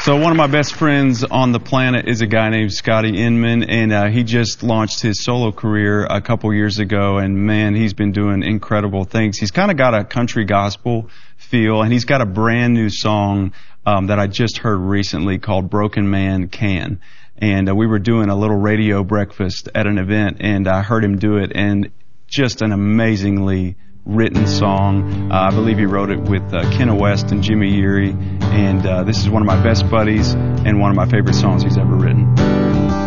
So one of my best friends on the planet is a guy named Scotty Inman, and he just launched his solo career a couple years ago, and man, he's been doing incredible things. He's kind of got a country gospel feel, and he's got a brand new song that I just heard recently called Broken Man Can. And we were doing a little radio breakfast at an event, and I heard him do it, and just an amazingly written song. I believe he wrote it with Kenna West and Jimmy Yeary, and this is one of my best buddies and one of my favorite songs he's ever written.